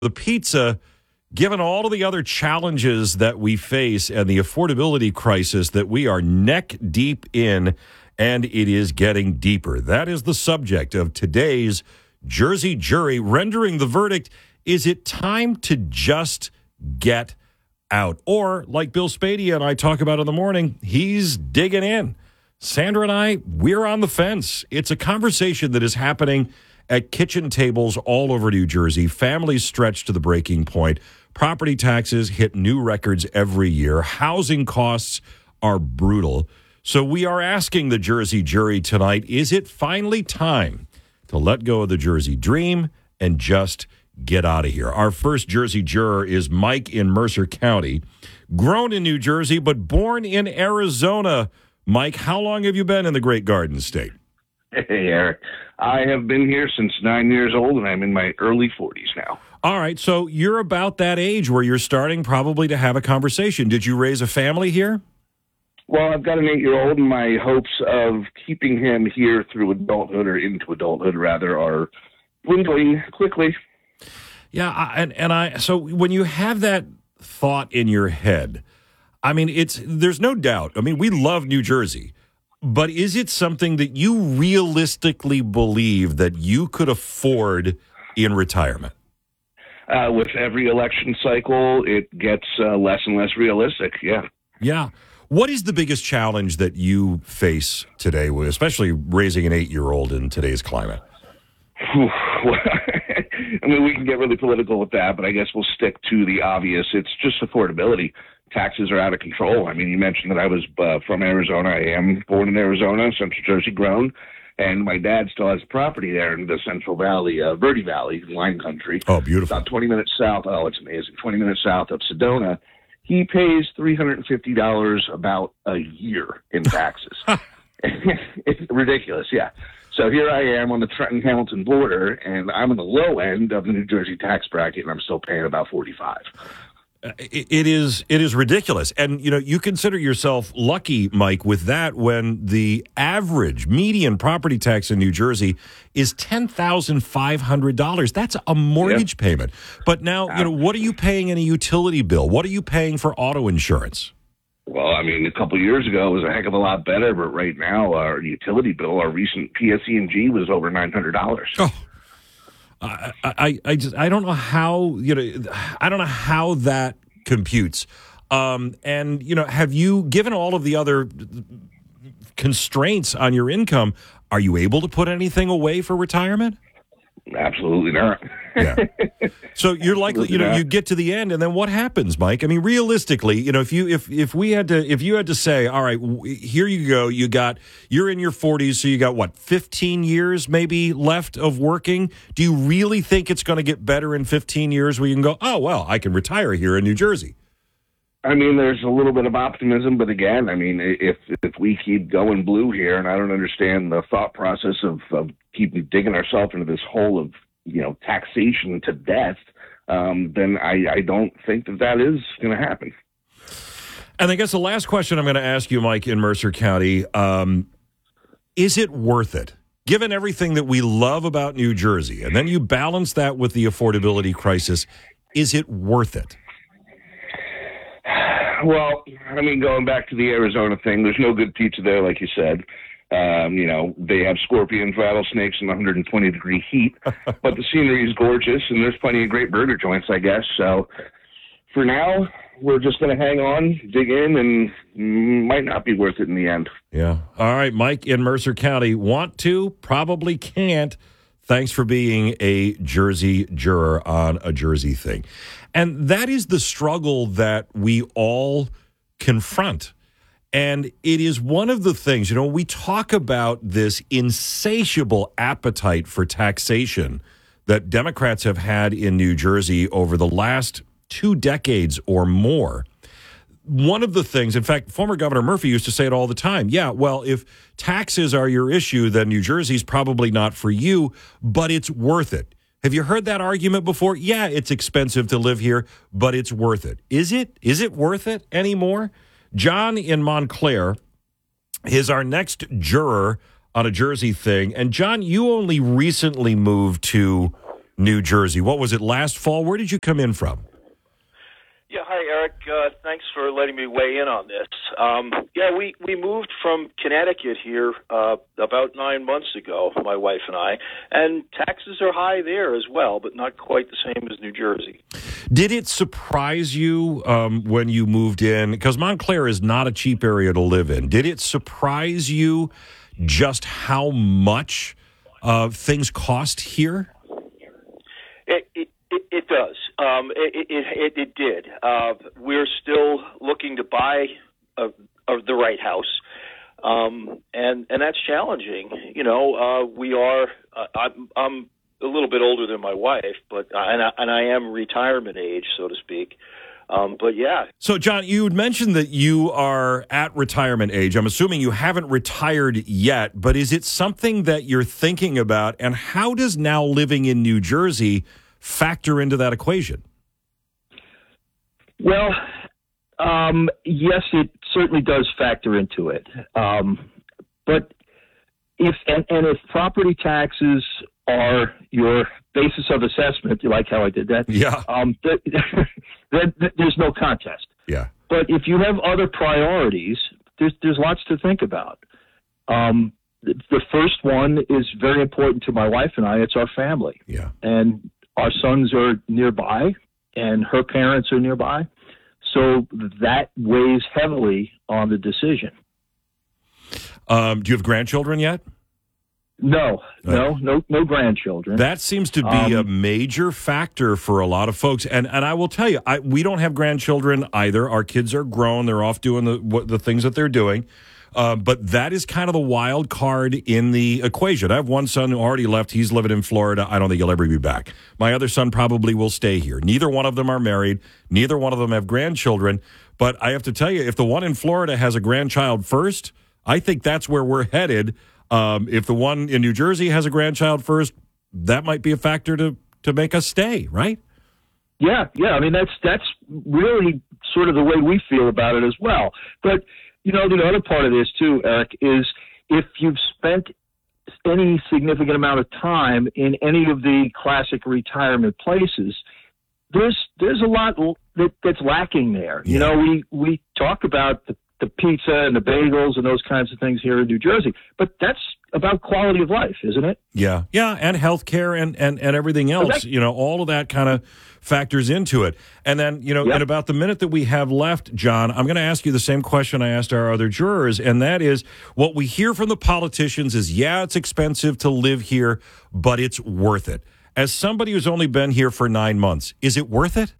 The pizza, given all of the other challenges that we face and the affordability crisis that we are neck deep in, and it is getting deeper. That is the subject of today's Jersey Jury, rendering the verdict. Is it time to just get out? Or, like Bill Spadea and I talk about in the morning, he's digging in. Sandra and I, we're on the fence. It's a conversation that is happening at kitchen tables all over New Jersey. Families stretched to the breaking point. Property taxes hit new records every year. Housing costs are brutal. So we are asking the Jersey Jury tonight, is it finally time to let go of the Jersey dream and just get out of here? Our first Jersey juror is Mike in Mercer County. Grown in New Jersey, but born in Arizona. Mike, how long have you been in the Great Garden State? Hey, Eric. I have been here since 9 years old, and I'm in my early 40s now. All right, so you're about that age where you're starting probably to have a conversation. Did you raise a family here? Well, I've got an 8-year-old, and my hopes of keeping him here through adulthood, or into adulthood, rather, are dwindling quickly. Yeah, so when you have that thought in your head, I mean, there's no doubt. I mean, we love New Jersey, but is it something that you realistically believe that you could afford in retirement? With every election cycle, it gets less and less realistic, yeah. Yeah. What is the biggest challenge that you face today, especially raising an 8-year-old in today's climate? I mean, we can get really political with that, but I guess we'll stick to the obvious. It's just affordability. Taxes are out of control. I mean, you mentioned that I was from Arizona. I am born in Arizona, Central Jersey grown, and my dad still has property there in the Central Valley, Verde Valley, wine country. Oh, beautiful. About 20 minutes south. Oh, it's amazing. 20 minutes south of Sedona. He pays $350 about a year in taxes. It's ridiculous, yeah. So here I am on the Trenton-Hamilton border, and I'm on the low end of the New Jersey tax bracket, and I'm still paying about $45. It is ridiculous. And, you know, you consider yourself lucky, Mike, with that when the average median property tax in New Jersey is $10,500. That's a mortgage payment. But now, you know, what are you paying in a utility bill? What are you paying for auto insurance? Well, I mean, a couple of years ago, it was a heck of a lot better. But right now, our utility bill, our recent PSE&G was over $900. Oh. I don't know how, you know, I don't know how that computes. And, you know, have you, given all of the other constraints on your income, are you able to put anything away for retirement? Absolutely not. Yeah. So you're likely, you know, you get to the end, and then what happens, Mike? I mean, realistically, you know, if you had to say, all right, here you go, you're in your 40s, so you got what, 15 years maybe left of working. Do you really think it's going to get better in 15 years where you can go, oh well, I can retire here in New Jersey? I mean, there's a little bit of optimism, but again, I mean, if we keep going blue here, and I don't understand the thought process of keeping digging ourselves into this hole of, you know, taxation to death, then I don't think that is going to happen. And I guess the last question I'm going to ask you, Mike, in Mercer County, is it worth it? Given everything that we love about New Jersey, and then you balance that with the affordability crisis, is it worth it? Well, I mean, going back to the Arizona thing, there's no good pizza there, like you said. You know, they have scorpions, rattlesnakes, and 120-degree heat, but the scenery is gorgeous, and there's plenty of great burger joints, I guess. So for now, we're just going to hang on, dig in, and might not be worth it in the end. Yeah. All right, Mike in Mercer County. Want to, probably can't. Thanks for being a Jersey juror on a Jersey thing. And that is the struggle that we all confront. And it is one of the things, you know, we talk about this insatiable appetite for taxation that Democrats have had in New Jersey over the last 2 decades or more. One of the things, in fact, former Governor Murphy used to say it all the time. Yeah, well, if taxes are your issue, then New Jersey's probably not for you, but it's worth it. Have you heard that argument before? Yeah, it's expensive to live here, but it's worth it. Is it? Is it worth it anymore? John in Montclair is our next juror on a Jersey thing. And John, you only recently moved to New Jersey. What was it, last fall? Where did you come in from? Yeah, hi, Eric. Thanks for letting me weigh in on this. We moved from Connecticut here about 9 months ago, my wife and I, and taxes are high there as well, but not quite the same as New Jersey. Did it surprise you when you moved in? Because Montclair is not a cheap area to live in. Did it surprise you just how much things cost here? It does. It did. We're still looking to buy the right house, and that's challenging. You know, we are. I'm a little bit older than my wife, but and I am retirement age, so to speak. But yeah. So, John, you had mentioned that you are at retirement age. I'm assuming you haven't retired yet, but is it something that you're thinking about? And how does now living in New Jersey factor into that equation? Well, yes, it certainly does factor into it. But if property taxes are your basis of assessment, you like how I did that? Yeah. There's no contest. Yeah. But if you have other priorities, there's lots to think about. The first one is very important to my wife and I. It's our family. Yeah. And our sons are nearby, and her parents are nearby. So that weighs heavily on the decision. Do you have grandchildren yet? No grandchildren. That seems to be a major factor for a lot of folks. And I will tell you, we don't have grandchildren either. Our kids are grown. They're off doing the things that they're doing. But that is kind of the wild card in the equation. I have one son who already left. He's living in Florida. I don't think he'll ever be back. My other son probably will stay here. Neither one of them are married. Neither one of them have grandchildren. But I have to tell you, if the one in Florida has a grandchild first, I think that's where we're headed. If the one in New Jersey has a grandchild first, that might be a factor to make us stay, right? Yeah. I mean, that's really sort of the way we feel about it as well. But you know, the other part of this, too, Eric, is if you've spent any significant amount of time in any of the classic retirement places, there's a lot that's lacking there. Yeah. You know, we talk about the pizza and the bagels and those kinds of things here in New Jersey, but that's about quality of life, isn't it? Yeah, and healthcare and everything else. Exactly. You know, all of that kind of factors into it. And then, you know, in about the minute that we have left, John, I'm going to ask you the same question I asked our other jurors, and that is what we hear from the politicians is, yeah, it's expensive to live here, but it's worth it. As somebody who's only been here for 9 months, is it worth it?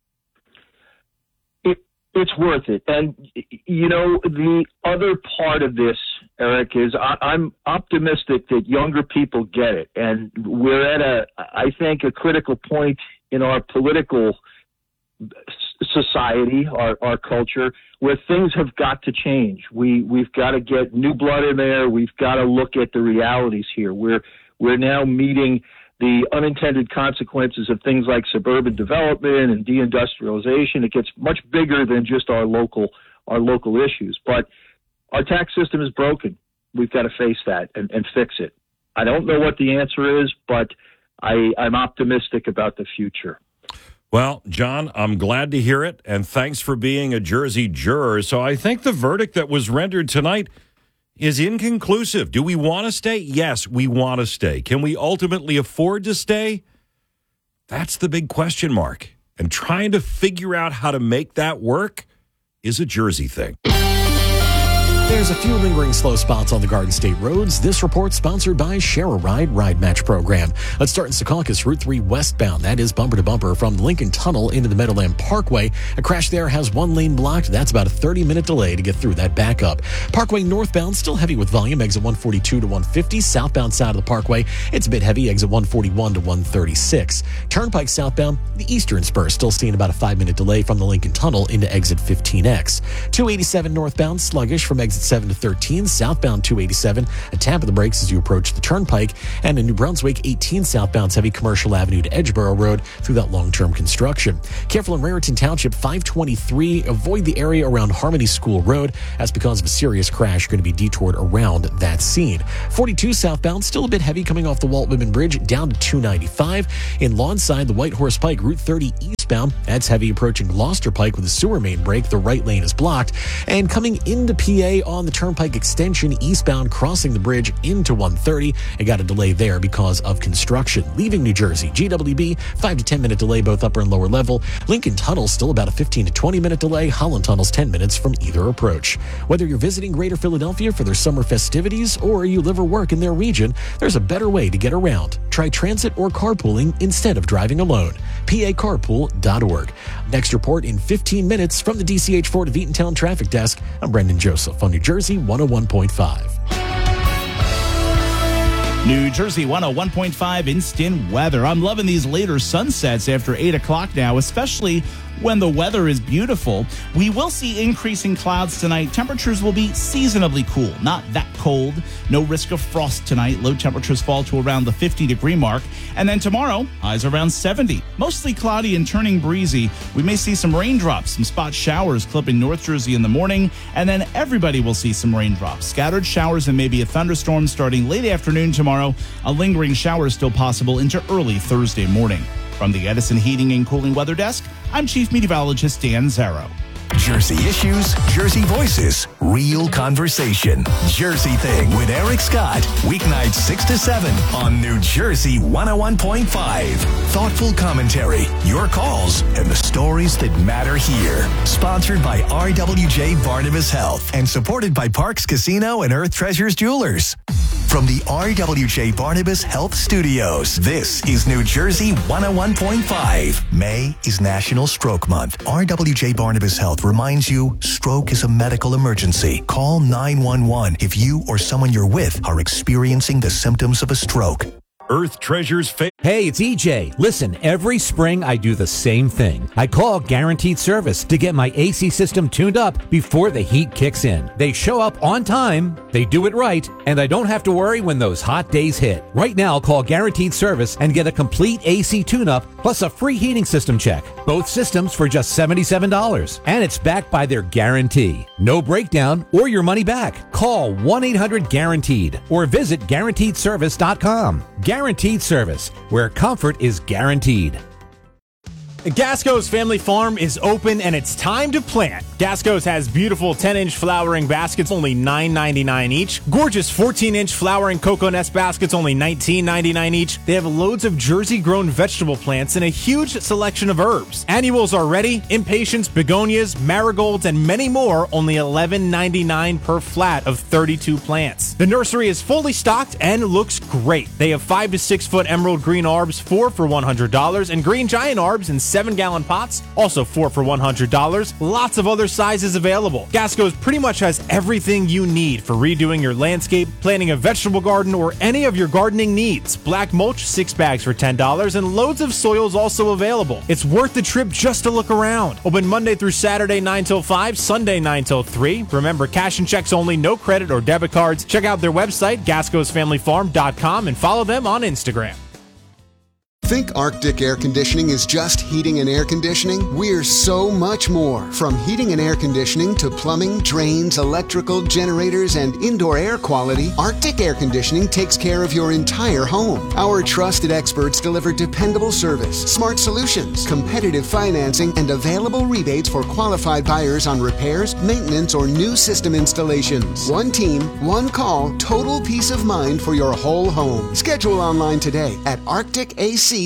It's worth it. And, you know, the other part of this, Eric, is I'm optimistic that younger people get it. And we're at I think, a critical point in our political society, our culture, where things have got to change. We've got to get new blood in there. We've got to look at the realities here. We're now meeting the unintended consequences of things like suburban development and deindustrialization. It gets much bigger than just our local issues. But our tax system is broken. We've got to face that and fix it. I don't know what the answer is, but I'm optimistic about the future. Well, John, I'm glad to hear it, and thanks for being a Jersey juror. So I think the verdict that was rendered tonight is inconclusive. Do we want to stay? Yes, we want to stay. Can we ultimately afford to stay? That's the big question mark. And trying to figure out how to make that work is a Jersey thing. There's a few lingering slow spots on the Garden State roads. This report sponsored by Share a Ride Match Program. Let's start in Secaucus, Route 3 westbound. That is bumper to bumper from Lincoln Tunnel into the Meadowland Parkway. A crash there has one lane blocked. That's about a 30-minute delay to get through that backup. Parkway northbound, still heavy with volume. Exit 142 to 150. Southbound side of the Parkway, it's a bit heavy. Exit 141 to 136. Turnpike southbound, the eastern spur, still seeing about a 5-minute delay from the Lincoln Tunnel into exit 15X. 287 northbound, sluggish from exit at 7 to 13. Southbound 287, a tap of the brakes as you approach the Turnpike. And in New Brunswick, 18 southbound heavy Commercial Avenue to Edgeboro Road through that long-term construction. Careful in Raritan Township, 523. Avoid the area around Harmony School Road. That's because of a serious crash. You're going to be detoured around that scene. 42 southbound, still a bit heavy coming off the Walt Whitman Bridge down to 295. In Lawnside, the White Horse Pike, Route 30 eastbound. That's heavy approaching Gloucester Pike with a sewer main break. The right lane is blocked. And coming into PA on the Turnpike extension eastbound, crossing the bridge into 130. It got a delay there because of construction. Leaving New Jersey, GWB, 5 to 10 minute delay both upper and lower level. Lincoln Tunnel still about a 15 to 20 minute delay. Holland Tunnel's 10 minutes from either approach. Whether you're visiting Greater Philadelphia for their summer festivities or you live or work in their region, there's a better way to get around. Try transit or carpooling instead of driving alone. PACarpool.org. Next report in 15 minutes from the DCH Ford of Eatontown Traffic Desk. I'm Brendan Joseph on New Jersey 101.5. New Jersey 101.5 instant weather. I'm loving these later sunsets after 8 o'clock now, especially when the weather is beautiful. We will see increasing clouds tonight. Temperatures will be seasonably cool, not that cold. No risk of frost tonight. Low temperatures fall to around the 50-degree mark. And then tomorrow, highs around 70. Mostly cloudy and turning breezy. We may see some raindrops, some spot showers clipping North Jersey in the morning, and then everybody will see some raindrops. Scattered showers and maybe a thunderstorm starting late afternoon tomorrow. A lingering shower still possible into early Thursday morning. From the Edison Heating and Cooling Weather Desk, I'm Chief Meteorologist Dan Zarrow. Jersey issues, Jersey voices, real conversation. Jersey Thing with Eric Scott. Weeknights 6 to 7 on New Jersey 101.5. Thoughtful commentary, your calls, and the stories that matter here. Sponsored by RWJ Barnabas Health and supported by Parks Casino and Earth Treasures Jewelers. From the RWJ Barnabas Health Studios, this is New Jersey 101.5. May is National Stroke Month. RWJ Barnabas Health reminds you stroke is a medical emergency. Call 911 if you or someone you're with are experiencing the symptoms of a stroke. Earth Treasures Hey, it's EJ. Listen, every spring I do the same thing. I call Guaranteed Service to get my AC system tuned up before the heat kicks in. They show up on time, they do it right, and I don't have to worry when those hot days hit. Right now, call Guaranteed Service and get a complete AC tune-up plus a free heating system check. Both systems for just $77. And it's backed by their guarantee. No breakdown or your money back. Call 1-800-GUARANTEED or visit GuaranteedService.com. Guaranteed Service, where comfort is guaranteed. Gasco's Family Farm is open and it's time to plant. Gasco's has beautiful 10-inch flowering baskets, only $9.99 each. Gorgeous 14-inch flowering cocoa nest baskets, only $19.99 each. They have loads of Jersey-grown vegetable plants and a huge selection of herbs. Annuals are ready, impatiens, begonias, marigolds, and many more, only $11.99 per flat of 32 plants. The nursery is fully stocked and looks great. They have 5 to 6 foot emerald green arbs, 4 for $100, and green giant arbs in 7-gallon pots, also 4 for $100. Lots of other sizes available. Gasco's pretty much has everything you need for redoing your landscape, planting a vegetable garden, or any of your gardening needs. Black mulch, 6 bags for $10, and loads of soils also available. It's worth the trip just to look around. Open Monday through Saturday 9 till 5, Sunday 9 till 3. Remember, cash and checks only, no credit or debit cards. Check out their website, gascosfamilyfarm.com, and follow them on Instagram. Think Arctic Air Conditioning is just heating and air conditioning? We're so much more. From heating and air conditioning to plumbing, drains, electrical, generators, and indoor air quality, Arctic Air Conditioning takes care of your entire home. Our trusted experts deliver dependable service, smart solutions, competitive financing, and available rebates for qualified buyers on repairs, maintenance, or new system installations. One team, one call, total peace of mind for your whole home. Schedule online today at arcticac.com.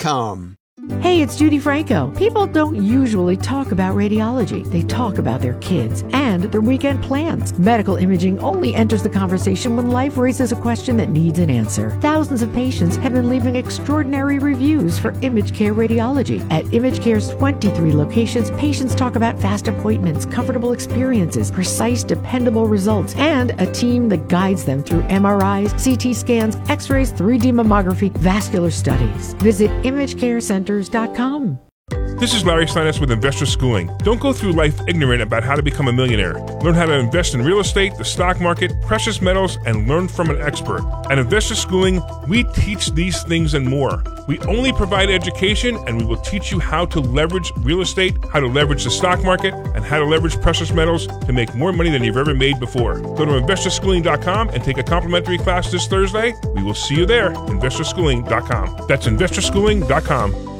Hey, it's Judy Franco. People don't usually talk about radiology. They talk about their kids and their weekend plans. Medical imaging only enters the conversation when life raises a question that needs an answer. Thousands of patients have been leaving extraordinary reviews for Image Care Radiology. At Image Care's 23 locations, patients talk about fast appointments, comfortable experiences, precise, dependable results, and a team that guides them through MRIs, CT scans, X-rays, 3D mammography, vascular studies. Visit imagecarecenters.com. This is Larry Steinitz with Investor Schooling. Don't go through life ignorant about how to become a millionaire. Learn how to invest in real estate, the stock market, precious metals, and learn from an expert. At Investor Schooling, we teach these things and more. We only provide education, and we will teach you how to leverage real estate, how to leverage the stock market, and how to leverage precious metals to make more money than you've ever made before. Go to investorschooling.com and take a complimentary class this Thursday. We will see you there, investorschooling.com. That's investorschooling.com.